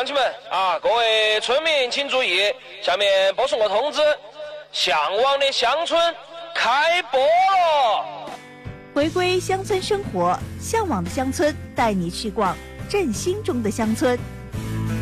乡亲们啊，各位村民请注意，下面播送个通知：向往的乡村开播了！ 回归乡村生活，向往的乡村带你去逛振兴中的乡村。